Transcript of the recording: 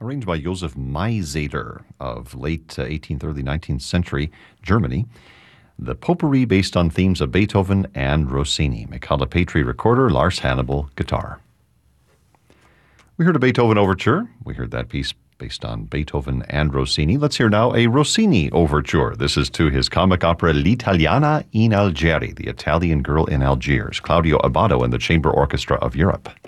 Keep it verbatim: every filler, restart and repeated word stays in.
arranged by Joseph Mayseder of late uh, eighteenth, early nineteenth century Germany. The potpourri based on themes of Beethoven and Rossini. Mikhail Petri recorder, Lars Hannibal guitar. We heard a Beethoven overture. We heard that piece based on Beethoven and Rossini. Let's hear now a Rossini overture. This is to his comic opera L'Italiana in Algeri, The Italian Girl in Algiers. Claudio Abbado and the Chamber Orchestra of Europe.